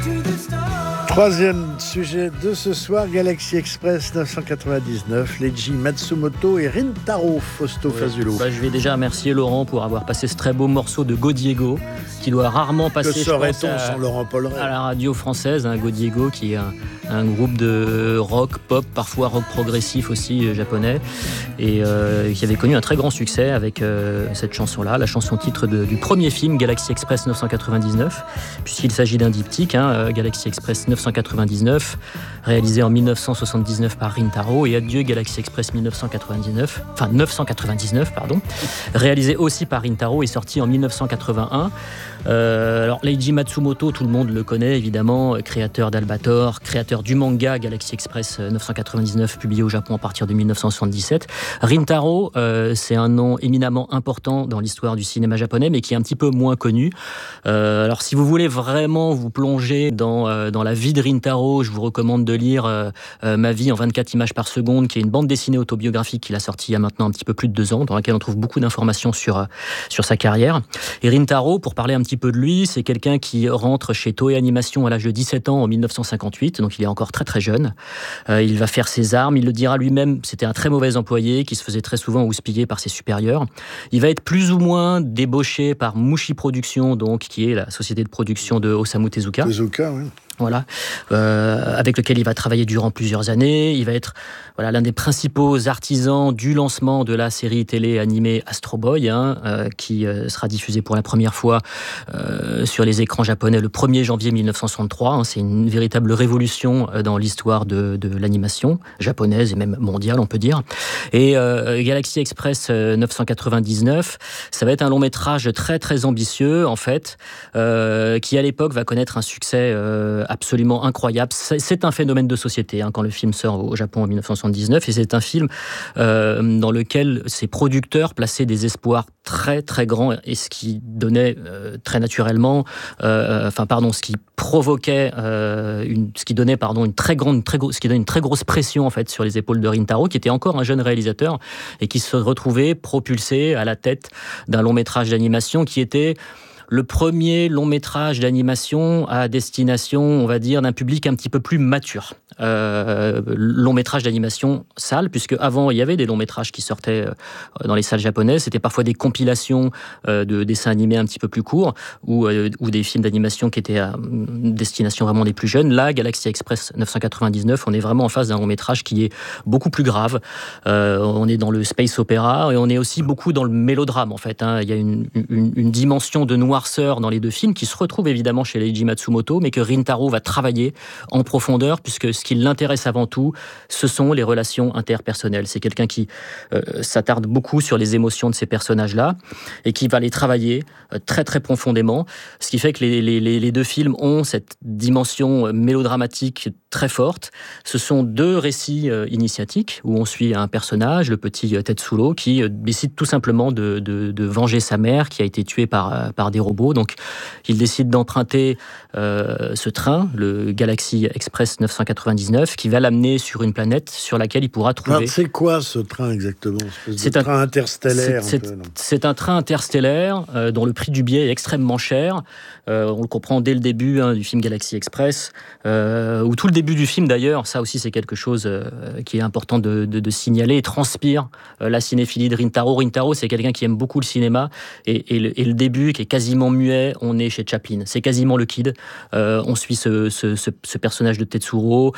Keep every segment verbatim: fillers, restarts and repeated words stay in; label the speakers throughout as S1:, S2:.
S1: Troisième sujet de ce soir, Galaxy Express neuf cent quatre-vingt-dix-neuf, Leiji Matsumoto et Rintaro Fausto
S2: ouais.
S1: Fazulo.
S2: Bah, je vais déjà remercier Laurent pour avoir passé ce très beau morceau de Go Diego, qui doit rarement passer.
S1: Que serait-on
S2: à,
S1: sans Laurent Polleret
S2: à la radio française, hein, Go Diego, qui est un, un groupe de rock, pop, parfois rock progressif aussi euh, japonais, et euh, qui avait connu un très grand succès avec euh, cette chanson-là, la chanson titre de, du premier film Galaxy Express neuf cent quatre-vingt-dix-neuf, puisqu'il s'agit d'un diptyque, hein, Galaxy Express neuf cent quatre-vingt-dix-neuf, réalisé en dix-neuf cent soixante-dix-neuf par Rintaro, et Adieu Galaxy Express dix-neuf cent quatre-vingt-dix-neuf, enfin neuf cent quatre-vingt-dix-neuf, pardon, réalisé aussi par Rintaro et sorti en dix-neuf cent quatre-vingt-un. Euh, alors Leiji Matsumoto, tout le monde le connaît évidemment, créateur d'Albator, créateur du manga Galaxy Express neuf cent quatre-vingt-dix-neuf, publié au Japon à partir de dix-neuf cent soixante-dix-sept. Rintaro, euh, c'est un nom éminemment important dans l'histoire du cinéma japonais, mais qui est un petit peu moins connu. Euh, alors si vous voulez vraiment vous plonger dans, euh, dans la vie de Rintaro, je vous recommande de lire euh, euh, Ma vie en vingt-quatre images par seconde, qui est une bande dessinée autobiographique qu'il a sortie il y a maintenant un petit peu plus de deux ans, dans laquelle on trouve beaucoup d'informations sur, euh, sur sa carrière. Et Rintaro, pour parler un petit peu de lui, c'est quelqu'un qui rentre chez Toei Animation à l'âge de dix-sept ans en dix-neuf cent cinquante-huit, donc il est encore très très jeune. Euh, il va faire ses armes, il le dira lui-même, c'était un très mauvais employé qui se faisait très souvent houspiller par ses supérieurs. Il va être plus ou moins débauché par Mushi Productions, donc, qui est la société de production de Osamu Tezuka.
S1: Tezuka, oui.
S2: Voilà, euh, avec lequel il va travailler durant plusieurs années. Il va être voilà, l'un des principaux artisans du lancement de la série télé animée Astro Boy, hein, euh, qui euh, sera diffusée pour la première fois euh, sur les écrans japonais le premier janvier dix-neuf cent soixante-trois. Hein. C'est une véritable révolution dans l'histoire de, de l'animation japonaise et même mondiale, on peut dire. Et euh, Galaxy Express neuf cent quatre-vingt-dix-neuf, ça va être un long métrage très très ambitieux, en fait, euh, qui à l'époque va connaître un succès euh, absolument incroyable. C'est, c'est un phénomène de société, hein, quand le film sort au Japon en dix-neuf cent soixante-dix-neuf, et c'est un film euh, dans lequel ses producteurs plaçaient des espoirs très très grands, et ce qui donnait euh, très naturellement, euh, enfin pardon, ce qui provoquait, euh, une, ce qui donnait pardon une très grande, très gros, ce qui donnait une très grosse pression en fait sur les épaules de Rintaro, qui était encore un jeune réalisateur et qui se retrouvait propulsé à la tête d'un long métrage d'animation qui était le premier long métrage d'animation à destination, on va dire, d'un public un petit peu plus mature. Euh, long métrage d'animation salle, puisque avant il y avait des longs métrages qui sortaient euh, dans les salles japonaises. C'était parfois des compilations euh, de dessins animés un petit peu plus courts, ou, euh, ou des films d'animation qui étaient à destination vraiment des plus jeunes. Là, Galaxy Express neuf cent quatre-vingt-dix-neuf, on est vraiment en face d'un long métrage qui est beaucoup plus grave. Euh, on est dans le space opéra et on est aussi beaucoup dans le mélodrame en fait. Hein. Il y a une, une, une dimension de noirceur dans les deux films qui se retrouve évidemment chez Leiji Matsumoto, mais que Rintaro va travailler en profondeur, puisque ce qui l'intéresse avant tout, ce sont les relations interpersonnelles. C'est quelqu'un qui euh, s'attarde beaucoup sur les émotions de ces personnages-là et qui va les travailler euh, très très profondément, ce qui fait que les, les, les deux films ont cette dimension mélodramatique très forte. Ce sont deux récits euh, initiatiques où on suit un personnage, le petit euh, Tetsuro, qui euh, décide tout simplement de, de, de venger sa mère qui a été tuée par, euh, par des robots. Donc il décide d'emprunter euh, ce train, le Galaxy Express neuf cent quatre-vingt-dix-neuf, qui va l'amener sur une planète sur laquelle il pourra trouver...
S1: Alors, c'est quoi ce train exactement?
S2: C'est un
S1: train interstellaire.
S2: C'est,
S1: un
S2: c'est,
S1: peu,
S2: c'est un train interstellaire euh, dont le prix du billet est extrêmement cher. Euh, on le comprend dès le début hein, du film Galaxy Express, euh, où tout le début du film d'ailleurs, ça aussi c'est quelque chose euh, qui est important de, de, de signaler, et transpire euh, la cinéphilie de Rintaro. Rintaro, c'est quelqu'un qui aime beaucoup le cinéma, et, et, le, et le début qui est quasiment muet, on est chez Chaplin. C'est quasiment le Kid. Euh, on suit ce, ce, ce, ce personnage de Tetsuro,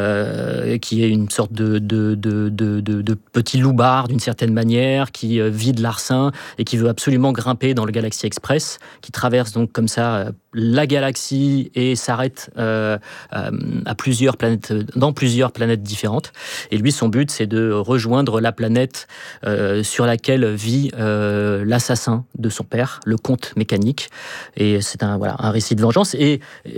S2: euh, qui est une sorte de, de, de, de, de, de petit loupard d'une certaine manière, qui euh, vit de larcin et qui veut absolument grimper dans le Galaxy Express, qui traverse donc comme ça euh, la galaxie et s'arrête euh, euh, à plusieurs planètes, dans plusieurs planètes différentes. Et lui, son but, c'est de rejoindre la planète euh, sur laquelle vit euh, l'assassin de son père, le comte mécanique. Et c'est un, voilà, un récit de vengeance. Et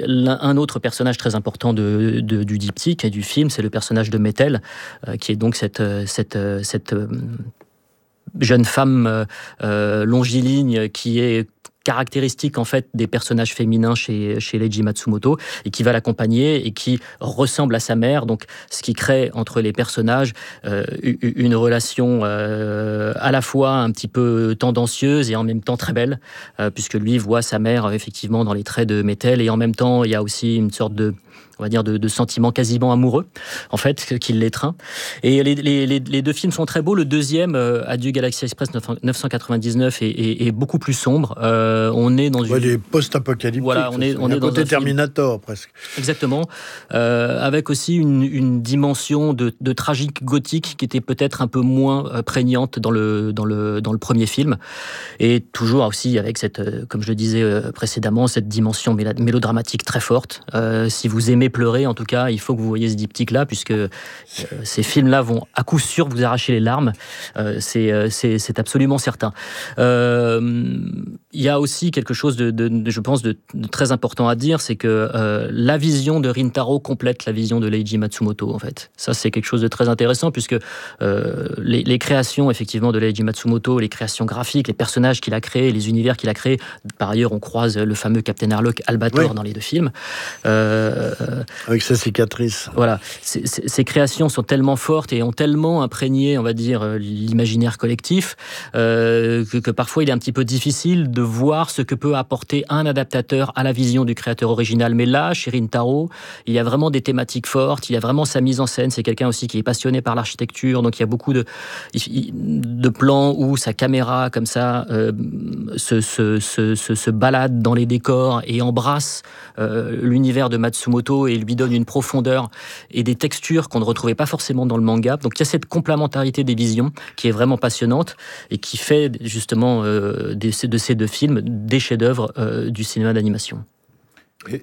S2: un autre personnage très important de, de, du diptyque et du film, c'est le personnage de Methel, euh, qui est donc cette, cette, cette euh, jeune femme euh, longiligne qui est caractéristique en fait des personnages féminins chez, chez Leiji Matsumoto et qui va l'accompagner et qui ressemble à sa mère, donc ce qui crée entre les personnages euh, une relation euh, à la fois un petit peu tendancieuse et en même temps très belle, euh, puisque lui voit sa mère effectivement dans les traits de Meitel et en même temps il y a aussi une sorte de on va dire de, de sentiments quasiment amoureux, en fait, qui l'étreint. Et les, les, les, les deux films sont très beaux. Le deuxième, euh, Adieu Galaxy Express neuf cent quatre-vingt-dix-neuf, est, est, est beaucoup plus sombre. Euh, on est dans
S1: ouais,
S2: une...
S1: des post-apocalyptiques.
S2: Voilà, on est, on est
S1: un
S2: dans
S1: côté
S2: un
S1: Terminator,
S2: film...
S1: presque.
S2: Exactement. Euh, avec aussi une, une dimension de, de tragique gothique qui était peut-être un peu moins prégnante dans le, dans le, dans le premier film. Et toujours aussi avec cette, comme je le disais précédemment, cette dimension mélodramatique très forte. Euh, si vous aimez pleurer, en tout cas, il faut que vous voyez ce diptyque-là, puisque euh, ces films-là vont à coup sûr vous arracher les larmes. Euh, c'est, c'est, c'est absolument certain. Euh, il y a aussi quelque chose, de, de, de je pense, de, de très important à dire, c'est que euh, la vision de Rintaro complète la vision de Leiji Matsumoto, en fait. Ça, c'est quelque chose de très intéressant, puisque euh, les, les créations, effectivement, de Leiji Matsumoto, les créations graphiques, les personnages qu'il a créés, les univers qu'il a créés, par ailleurs, on croise le fameux Captain Harlock Albator oui. dans les deux films. Euh,
S1: Avec sa cicatrice.
S2: Voilà. C- c- ces créations sont tellement fortes et ont tellement imprégné, on va dire, l'imaginaire collectif, euh, que, que parfois il est un petit peu difficile de voir ce que peut apporter un adaptateur à la vision du créateur original. Mais là, chez Rintaro, il y a vraiment des thématiques fortes, il y a vraiment sa mise en scène. C'est quelqu'un aussi qui est passionné par l'architecture, donc il y a beaucoup de, de plans où sa caméra, comme ça, euh, se, se, se, se, se balade dans les décors et embrasse euh, l'univers de Matsumoto et lui donne une profondeur et des textures qu'on ne retrouvait pas forcément dans le manga. Donc il y a cette complémentarité des visions qui est vraiment passionnante et qui fait justement euh, des, de ces deux films des chefs-d'œuvre euh, du cinéma d'animation.
S1: Et,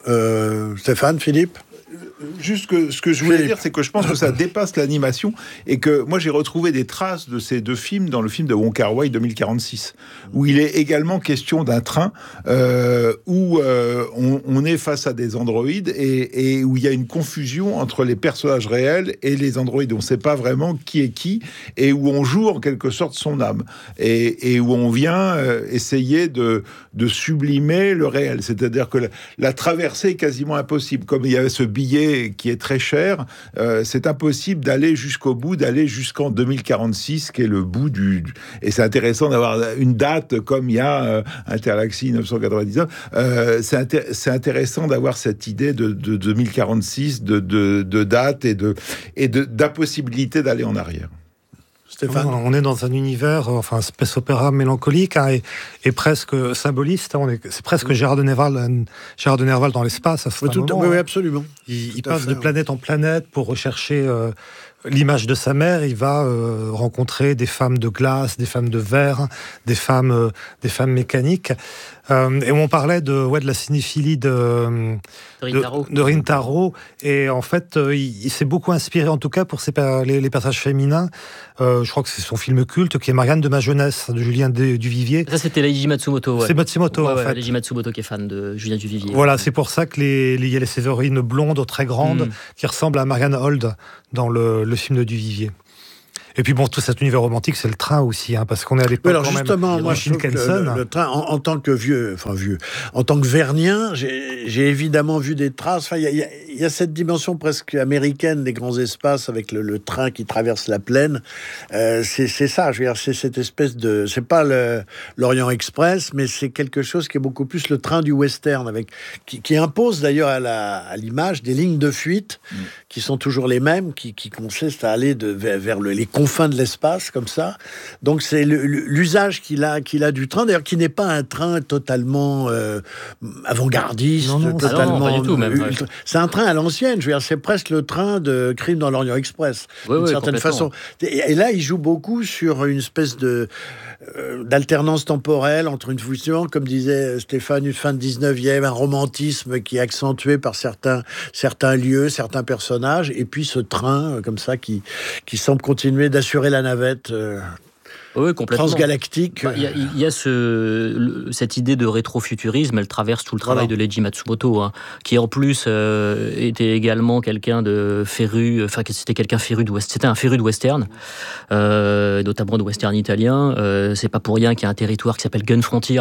S1: euh, Stéphane, Philippe ?
S3: Juste que ce que je voulais dire, c'est que je pense que ça dépasse l'animation et que moi j'ai retrouvé des traces de ces deux films dans le film de Wong Kar-wai deux mille quarante-six, où il est également question d'un train euh, où euh, on, on est face à des androïdes et, et où il y a une confusion entre les personnages réels et les androïdes. On ne sait pas vraiment qui est qui et où on joue en quelque sorte son âme et, et où on vient euh, essayer de, de sublimer le réel. C'est-à-dire que la, la traversée est quasiment impossible. Comme il y avait ce billet qui est très cher, euh, c'est impossible d'aller jusqu'au bout, d'aller jusqu'en deux mille quarante-six, qui est le bout du... Et c'est intéressant d'avoir une date comme il y a euh, Interlaxie neuf cent quatre-vingt-dix-neuf. Euh, c'est, intér- c'est intéressant d'avoir cette idée de, de deux mille quarante-six, de, de, de date et, de, et de, d'impossibilité d'aller en arrière.
S4: Stéphane. On est dans un univers, enfin, space opéra mélancolique hein, et, et presque symboliste. On est, c'est presque Gérard de Nerval, Gérard de Nerval dans l'espace. À
S1: oui, tout,
S4: moment,
S1: oui,
S4: hein.
S1: absolument.
S4: Il, il passe fait, de planète en planète pour rechercher euh, l'image de sa mère. Il va euh, rencontrer des femmes de glace, des femmes de verre, des femmes, euh, des femmes mécaniques. Euh, et on parlait de, ouais, de la cinéphilie de,
S2: de, Rintaro.
S4: de, de Rintaro. Et en fait, euh, il, il s'est beaucoup inspiré, en tout cas pour ses, les, les personnages féminins. Euh, je crois que c'est son film culte, qui est Marianne de ma jeunesse, de Julien Duvivier.
S2: Ça, c'était Leiji Matsumoto. Ouais.
S4: C'est Matsumoto,
S2: ouais,
S4: en
S2: ouais,
S4: fait.
S2: Leiji Matsumoto qui est fan de Julien Duvivier.
S4: Voilà, c'est pour ça que les, les, il y a ces héroïnes blondes, très grandes, mm. qui ressemblent à Marianne Hold dans le, le film de Duvivier. Et puis bon, tout cet univers romantique, c'est le train aussi, hein, parce qu'on est à l'époque
S1: oui, alors
S4: quand
S1: justement,
S4: même.
S1: moi, je trouve que le, le train, en, en tant que vieux, enfin vieux, en tant que Vernien, j'ai, j'ai évidemment vu des traces. Enfin, il y, y, y a cette dimension presque américaine des grands espaces avec le, le train qui traverse la plaine. Euh, c'est, c'est ça, je veux dire, c'est cette espèce de, c'est pas le l'Orient Express, mais c'est quelque chose qui est beaucoup plus le train du western, avec qui, qui impose d'ailleurs à, la, à l'image des lignes de fuite mmh. qui sont toujours les mêmes, qui, qui consistent à aller de, vers, vers le, les confins fin de l'espace, comme ça. Donc, c'est le, l'usage qu'il a, qu'il a du train, d'ailleurs, qui n'est pas un train totalement euh, avant-gardiste,
S4: non, non,
S2: ah
S4: totalement...
S2: non, pas du tout, même.
S4: Ultra...
S2: Ouais.
S1: C'est un train à l'ancienne, je veux dire, c'est presque le train de Crime dans l'Orient Express,
S2: oui,
S1: d'une
S2: oui,
S1: certaine façon. Et, et là, il joue beaucoup sur une espèce de euh, d'alternance temporelle entre une fusion, comme disait Stéphane, une fin de dix-neuvième, un romantisme qui est accentué par certains, certains lieux, certains personnages, et puis ce train, euh, comme ça, qui, qui semble continuer d'assurer la navette euh,
S2: oui,
S1: transgalactique.
S2: Il bah, y, y a ce, le, cette idée de rétrofuturisme, elle traverse tout le travail voilà. de Leiji Matsumoto, hein, qui en plus euh, était également quelqu'un de féru, enfin c'était quelqu'un féru de west, c'était un féru de western, euh, notamment de western italien. Euh, c'est pas pour rien qu'il y a un territoire qui s'appelle Gun Frontier.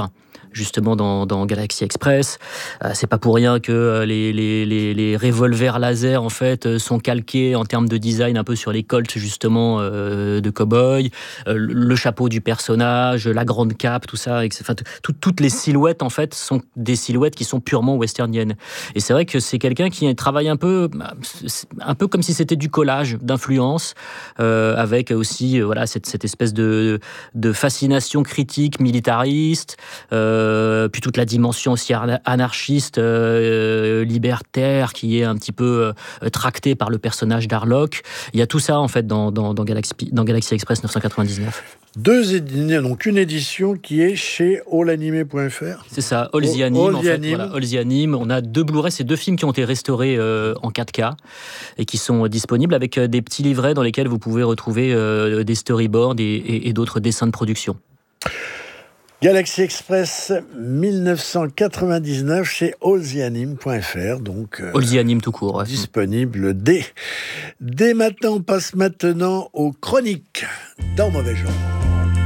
S2: justement dans, dans Galaxy Express. Euh, c'est pas pour rien que euh, les, les, les, les revolvers laser en fait sont calqués en termes de design un peu sur les Colts justement euh, de cow-boy, euh, le chapeau du personnage, la grande cape, tout ça. Enfin, tout, toutes les silhouettes en fait sont des silhouettes qui sont purement westerniennes. Et c'est vrai que c'est quelqu'un qui travaille un peu, un peu comme si c'était du collage d'influences, euh, avec aussi euh, voilà cette, cette espèce de, de fascination critique militariste. Euh, Euh, puis toute la dimension aussi anarchiste, euh, libertaire, qui est un petit peu euh, tractée par le personnage d'Harlock. Il y a tout ça, en fait, dans, dans, dans, Galaxy, dans Galaxy Express neuf cent quatre-vingt-dix-neuf.
S1: Deux éditions, donc une édition qui est chez all anime point f r.
S2: C'est ça, All the Anime. En fait, voilà, All the Anime. On a deux Blu-ray, c'est deux films qui ont été restaurés euh, en quatre K et qui sont disponibles avec des petits livrets dans lesquels vous pouvez retrouver euh, des storyboards et, et, et d'autres dessins de production.
S1: Galaxy Express dix-neuf cent quatre-vingt-dix-neuf chez all the anime point f r, donc euh,
S2: All the Anime tout court. Ouais.
S1: Disponible dès, dès maintenant. On passe maintenant aux chroniques dans Mauvais Genre.